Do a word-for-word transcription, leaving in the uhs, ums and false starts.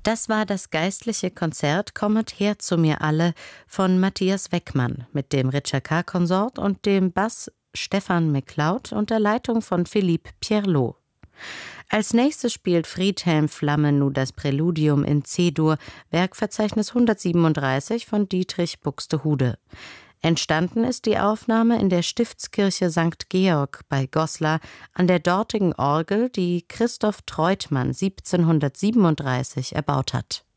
Das war das geistliche Konzert »Kommet her zu mir alle« von Matthias Weckmann mit dem Ricercar-Konsort und dem Bass Stefan McLeod und der Leitung von Philippe Pierlot. Als nächstes spielt Friedhelm Flamme nun das Präludium in C-Dur, Werkverzeichnis hundertsiebenunddreißig von Dietrich Buxtehude. Entstanden ist die Aufnahme in der Stiftskirche Sankt Georg bei Goslar an der dortigen Orgel, die Christoph Treutmann siebzehnhundertsiebenunddreißig erbaut hat.